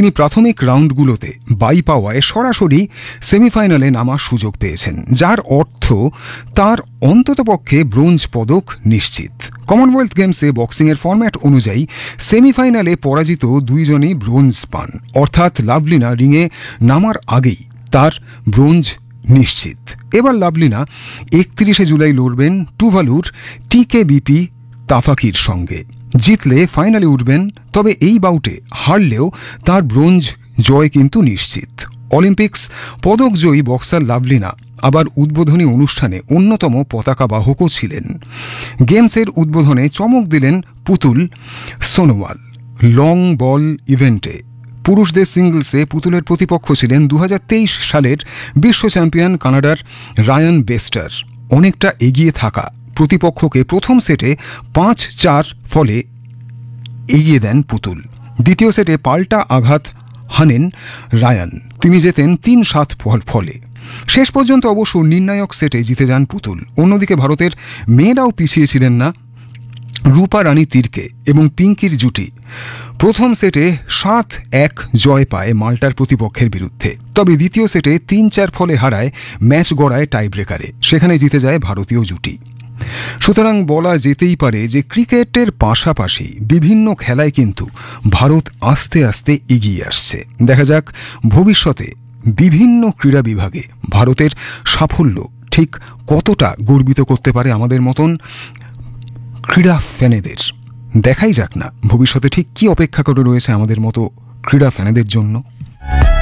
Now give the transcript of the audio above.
তিনি প্রাথমিক রাউন্ডগুলোতে বাই পাওয়ায় সরাসরি সেমিফাইনালে নামার সুযোগ পেয়েছেন, যার অর্থ তার অন্ততপক্ষে ব্রোঞ্জ পদক নিশ্চিত। কমনওয়েলথ গেমসে বক্সিংয়ের ফরম্যাট অনুযায়ী সেমিফাইনালে পরাজিত দুইজনই ব্রোঞ্জ পান, অর্থাৎ লাভলিনা রিংয়ে নামার আগেই তার ব্রোঞ্জ নিশ্চিত। এবার লাভলিনা 31 জুলাই লড়বেন টুভালুর টিকেবিপি তাফাকির সঙ্গে। জিতলে ফাইনালে উঠবেন, তবে এই বাউটে হারলেও তার ব্রোঞ্জ জয় কিন্তু নিশ্চিত। অলিম্পিক্স পদকজয়ী বক্সার লাভলিনা আবার উদ্বোধনী অনুষ্ঠানে অন্যতম পতাকাবাহকও ছিলেন। গেমসের উদ্বোধনে চমক দিলেন পুতুল সোনোওয়াল। লং বল ইভেন্টে পুরুষদের সিঙ্গলসে পুতুলের প্রতিপক্ষ ছিলেন 2023 সালের বিশ্ব চ্যাম্পিয়ন কানাডার রায়ান বেস্টার। অনেকটা এগিয়ে থাকা প্রতিপক্ষকে প্রথম সেটে 5-4 ফলে এগিয়ে দেন পুতুল। দ্বিতীয় সেটে পাল্টা আঘাত হানেন রায়ান, তিনি জেতেন 3-7 ফলে। শেষ পর্যন্ত অবশ্য নির্ণায়ক সেটে জিতে যান পুতুল। অন্যদিকে ভারতের মেয়েরাও পিছিয়ে ছিলেন না। রূপা রানী তির্কে এবং পিঙ্কির জুটি প্রথম সেটে 7-1 জয় পায় মাল্টার প্রতিপক্ষের বিরুদ্ধে, তবে দ্বিতীয় সেটে 3-4 ফলে হারায় ম্যাচ গড়ায় টাই ব্রেকারে, সেখানে জিতে যায় ভারতীয় জুটি। সুতরাং বলা যেতেই পারে যে ক্রিকেটের পাশাপাশি বিভিন্ন খেলায় কিন্তু ভারত আস্তে আস্তে এগিয়ে আসছে। দেখা যাক ভবিষ্যতে বিভিন্ন ক্রীড়া বিভাগে ভারতের সাফল্য ঠিক কতটা গর্বিত করতে পারে আমাদের মতন ক্রীড়া ফ্যানেদের। দেখাই যাক না ভবিষ্যতে ঠিক কি অপেক্ষা করে রয়েছে আমাদের মতো ক্রীড়া ফ্যানেদের জন্য।